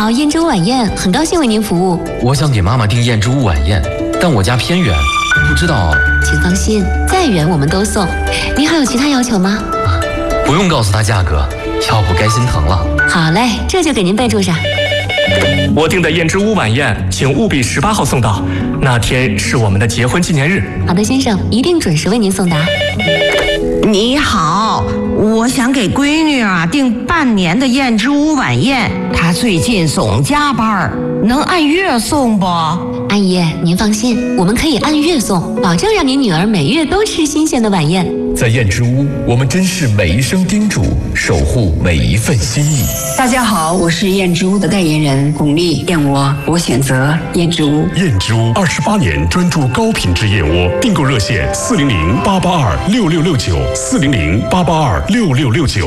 好，燕之屋晚宴，很高兴为您服务。 我想给妈妈订燕之屋晚宴，但我家偏远，不知道。 请放心，再远我们都送。您还有其他要求吗？ 不用告诉她价格，要不该心疼了。 好嘞，这就给您备注上。 我订的燕之屋晚宴，请务必18号送到，那天是我们的结婚纪念日。 好的，先生，一定准时为您送达。 你好，我想给闺女订半年的燕之屋晚宴，她最近总加班，能按月送不？ 阿姨，您放心，我们可以按月送，保证让您女儿每月都吃新鲜的晚宴。 在燕之屋，我们珍视每一声叮嘱，守护每一份心意。 大家好，我是燕之屋的代言人巩俐，燕窝我选择燕之屋。 燕之屋28年专注高品质燕窝，订购热线400-882-6669，400-882-6669。